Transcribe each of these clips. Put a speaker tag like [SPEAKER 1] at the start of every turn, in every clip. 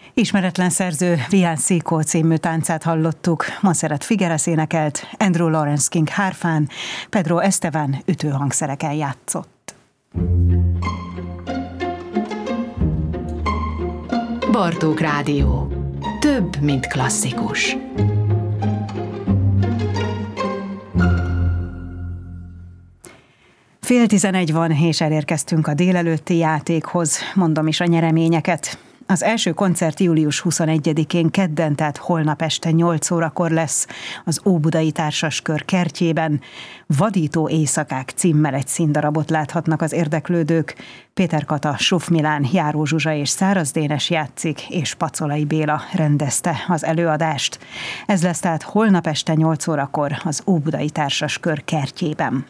[SPEAKER 1] Ismeretlen szerző Villancico című táncát hallottuk, Montserrat Figueres énekelt, Andrew Lawrence King hárfán, Pedro Esteban ütőhangszereken játszott.
[SPEAKER 2] Bartók Rádió. Több, mint klasszikus.
[SPEAKER 1] Fél 11 van, és elérkeztünk a délelőtti játékhoz, mondom is a nyereményeket. Az első koncert július 21-én kedden, tehát holnap este 8 órakor lesz az Óbudai Társaskör kertjében. Vadító éjszakák címmel egy színdarabot láthatnak az érdeklődők. Péter Kata, Suf Milán, Járó Zsuzsa és Száraz Dénes játszik, és Pacolai Béla rendezte az előadást. Ez lesz tehát holnap este 8 órakor az Óbudai Társaskör kertjében.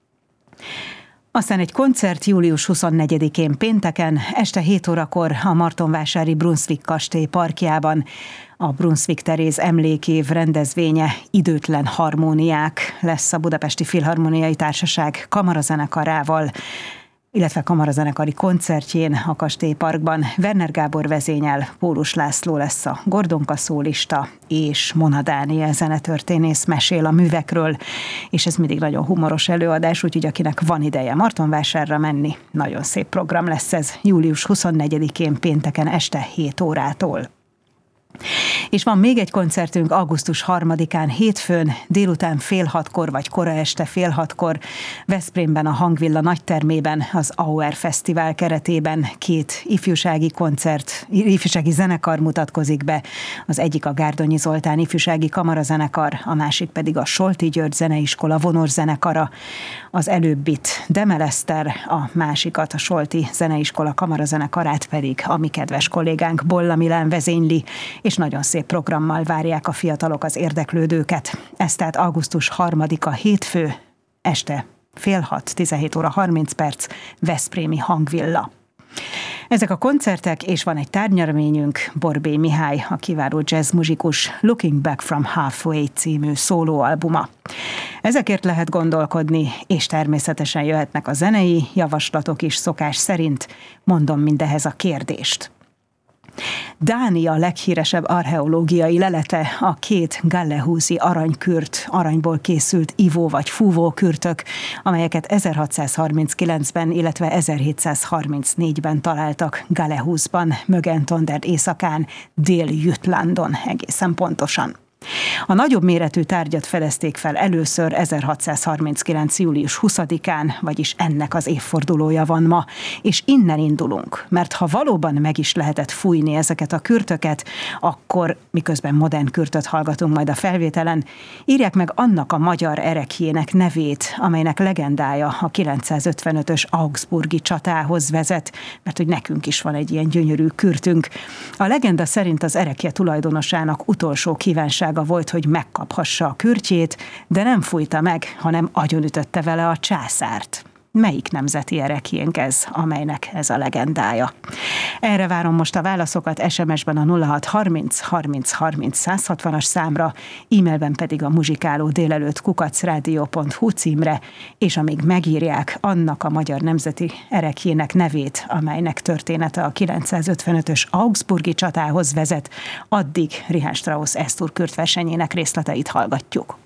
[SPEAKER 1] Aztán egy koncert július 24-én pénteken, este 7 órakor a Martonvásári Brunswick kastély parkjában. A Brunswick Teréz emlékév rendezvénye Időtlen harmóniák lesz a Budapesti Filharmoniai Társaság kamarazenekarával, illetve kamarazenekari koncertjén a kastélyparkban. Werner Gábor vezényel, Pólus László lesz a Gordonka szólista, és Mona Dániel zenetörténész mesél a művekről, és ez mindig nagyon humoros előadás, úgyhogy akinek van ideje Martonvásárra menni, nagyon szép program lesz ez július 24-én pénteken este 7 órától. És van még egy koncertünk augusztus 3-án hétfőn, délután 5:30 vagy kora este 5:30 Veszprémben a Hangvilla nagytermében az Auer Fesztivál keretében 2 ifjúsági zenekar mutatkozik be. Az egyik a Gárdonyi Zoltán ifjúsági kamarazenekar, a másik pedig a Solti György Zeneiskola vonoszenekara. Az előbbit Demel Eszter, a másikat, a Solti Zeneiskola kamarazenekarát pedig a mi kedves kollégánk Bolla Milán vezényli, és nagyon szép programmal várják a fiatalok az érdeklődőket. Ez tehát augusztus 3-a hétfő, este 5:30, 17:30, Veszprémi Hangvilla. Ezek a koncertek, és van egy tárgynyereményünk, Borbély Mihály, a kiváló jazzmuzsikus Looking Back from Halfway című szólóalbuma. Ezekért lehet gondolkodni, és természetesen jöhetnek a zenei javaslatok is szokás szerint. Mondom mindehhez a kérdést. Dánia leghíresebb archeológiai lelete a 2 gallehúzi aranykürt, aranyból készült ivó vagy fúvó kürtök, amelyeket 1639-ben, illetve 1734-ben találtak Gallehúzban, Mögentonderd északán, Dél-Jütlandon egészen pontosan. A nagyobb méretű tárgyat fedezték fel először 1639. július 20-án, vagyis ennek az évfordulója van ma, és innen indulunk, mert ha valóban meg is lehetett fújni ezeket a kürtöket, akkor, miközben modern kürtöt hallgatunk majd a felvételen, írják meg annak a magyar ereklyének nevét, amelynek legendája a 955-ös augsburgi csatához vezet, mert hogy nekünk is van egy ilyen gyönyörű kürtünk. A legenda szerint az erekje tulajdonosának utolsó kívánsága volt, hogy megkaphassa a kürtjét, de nem fújta meg, hanem agyonütötte vele a császárt. Melyik nemzeti ereklyénk ez, amelynek ez a legendája? Erre várom most a válaszokat SMS-ben a 0630 30 30 160-as számra, e-mailben pedig a muzsikálódélelőtt@radio.hu címre, és amíg megírják annak a magyar nemzeti ereklyének nevét, amelynek története a 955-ös augsburgi csatához vezet, addig Richard Strauss Esztur Kürt versenyének részleteit hallgatjuk.